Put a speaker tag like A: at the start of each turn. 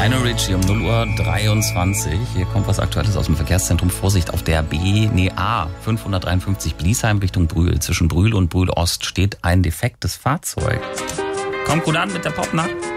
A: Lionel Richie um 0:23 Uhr. Hier kommt was Aktuelles aus dem Verkehrszentrum. Vorsicht, auf der A 553 Bliesheim Richtung Brühl. Zwischen Brühl und Brühl Ost steht ein defektes Fahrzeug. Kommt gut an mit der Popnacht.